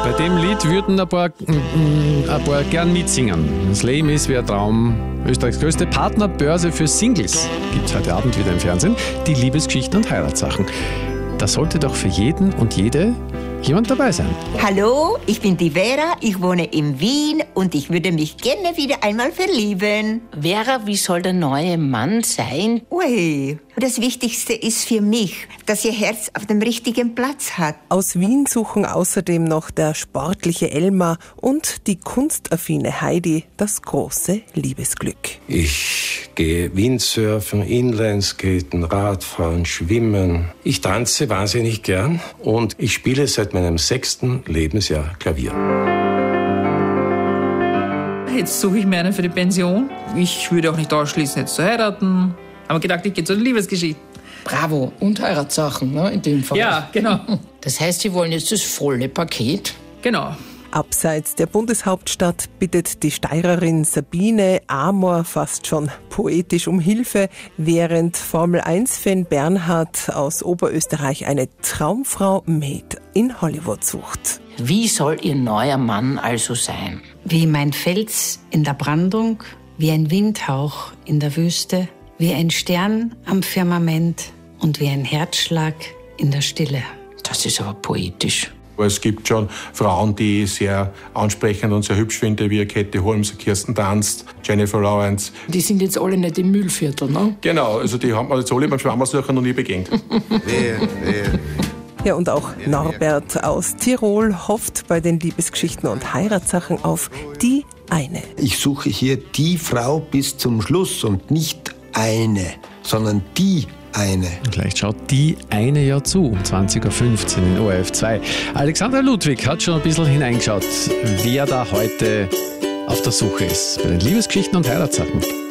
Bei dem Lied würden ein paar gern mitsingen. Das Leben ist wie ein Traum. Österreichs größte Partnerbörse für Singles gibt es heute Abend wieder im Fernsehen. Die Liebesgeschichten und Heiratssachen. Da sollte doch für jeden und jede jemand dabei sein. Hallo, ich bin die Vera, ich wohne in Wien und ich würde mich gerne wieder einmal verlieben. Vera, wie soll der neue Mann sein? Ui, das Wichtigste ist für mich, dass ihr Herz auf dem richtigen Platz hat. Aus Wien suchen außerdem noch der sportliche Elmar und die kunstaffine Heidi das große Liebesglück. Ich gehe Windsurfen, Inlineskaten, Radfahren, Schwimmen. Ich tanze wahnsinnig gern und ich spiele seit meinem 6. Lebensjahr Klavier. Jetzt suche ich mir einen für die Pension. Ich würde auch nicht ausschließen, jetzt zu heiraten. Aber gedacht, ich gehe zu den Liebesgeschichten. Bravo, und Heiratssachen, ne, in dem Fall. Ja, genau. Das heißt, Sie wollen jetzt das volle Paket? Genau. Abseits der Bundeshauptstadt bittet die Steirerin Sabine Amor fast schon poetisch um Hilfe, während Formel-1-Fan Bernhard aus Oberösterreich eine Traumfrau Made in Hollywood sucht. Wie soll Ihr neuer Mann also sein? Wie mein Fels in der Brandung, wie ein Windhauch in der Wüste, wie ein Stern am Firmament und wie ein Herzschlag in der Stille. Das ist aber poetisch. Es gibt schon Frauen, die ich sehr ansprechend und sehr hübsch finde, wie Käthe Holmes, Kirsten Dunst, Jennifer Lawrence. Die sind jetzt alle nicht im Müllviertel, ne? Genau, also die haben wir jetzt alle beim Schwammersucher noch nie begegnet. Ja, und auch Norbert aus Tirol hofft bei den Liebesgeschichten und Heiratssachen auf die eine. Ich suche hier die Frau bis zum Schluss und nicht eine, sondern die eine. Vielleicht schaut die eine ja zu, um 20.15 Uhr in ORF 2. Alexandra Ludwig hat schon ein bisschen hineingeschaut, wer da heute auf der Suche ist bei den Liebesgeschichten und Heiratssachen.